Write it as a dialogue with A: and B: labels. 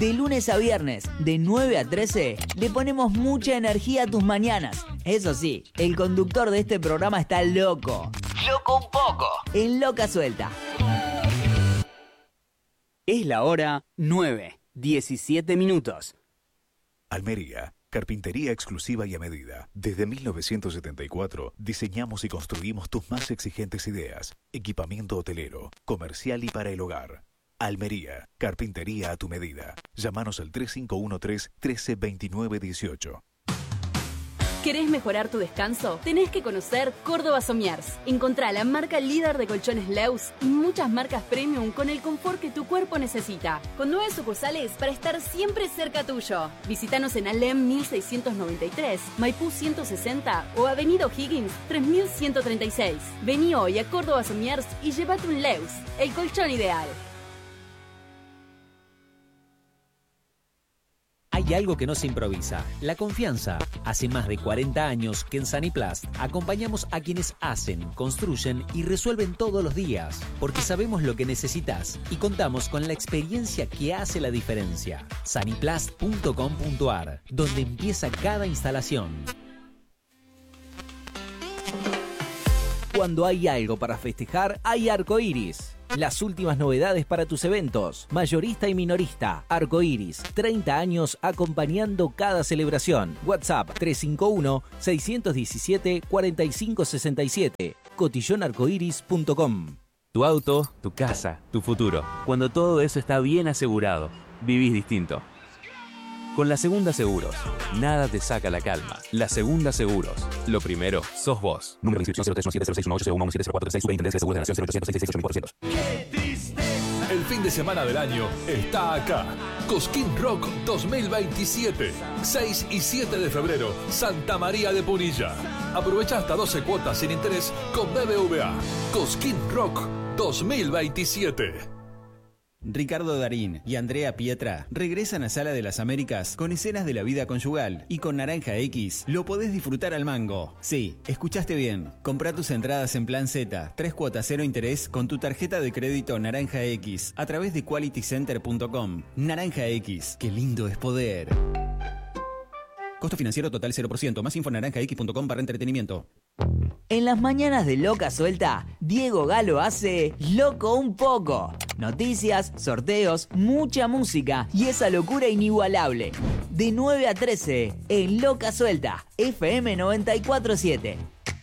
A: De lunes a viernes, de 9 a 13, le ponemos mucha energía a tus mañanas. Eso sí, el conductor de este programa está loco. Loco un poco. En Loca Suelta.
B: Es la hora 9:17 minutos.
C: Almería. Carpintería exclusiva y a medida. Desde 1974 diseñamos y construimos tus más exigentes ideas. Equipamiento hotelero, comercial y para el hogar. Almería. Carpintería a tu medida. Llámanos al 3513-132918.
D: ¿Querés mejorar tu descanso? Tenés que conocer Córdoba Somiers. Encontrá la marca líder de colchones Leus y muchas marcas premium con el confort que tu cuerpo necesita. Con 9 sucursales para estar siempre cerca tuyo. Visítanos en Alem 1693, Maipú 160 o Avenida O'Higgins 3136. Vení hoy a Córdoba Somiers y llévate un Leus, el colchón ideal.
E: Hay algo que no se improvisa, la confianza. Hace más de 40 años que en Saniplast acompañamos a quienes hacen, construyen y resuelven todos los días, porque sabemos lo que necesitas y contamos con la experiencia que hace la diferencia. Saniplast.com.ar, donde empieza cada instalación. Cuando hay algo para festejar, hay Arcoiris. Las últimas novedades para tus eventos, mayorista y minorista. Arcoiris, 30 años acompañando cada celebración. WhatsApp 351-617-4567. cotillonarcoiris.com.
F: Tu auto, tu casa, tu futuro. Cuando todo eso está bien asegurado, vivís distinto. Con La Segunda Seguros, nada te saca la calma. La Segunda Seguros, lo primero sos vos. Número de inscripción 0317061801170436 Superintendencia de Seguros de la Nación 0800
G: El fin de semana del año está acá. Cosquín Rock 2027. 6 y 7 de febrero, Santa María de Punilla. Aprovecha hasta 12 cuotas sin interés con BBVA. Cosquín Rock 2027.
H: Ricardo Darín y Andrea Pietra regresan a Sala de las Américas con escenas de la vida conyugal y con Naranja X lo podés disfrutar al mango. Sí, escuchaste bien. Comprá tus entradas en Plan Z, 3 cuotas 0 interés con tu tarjeta de crédito Naranja X a través de qualitycenter.com. Naranja X, qué lindo es poder. Costo financiero total 0%. Más info en naranjax.com/entretenimiento.
A: En las mañanas de Loca Suelta, Diego Galo hace Loco un poco. Noticias, sorteos, mucha música y esa locura inigualable. De 9 a 13, en Loca Suelta, FM 94.7.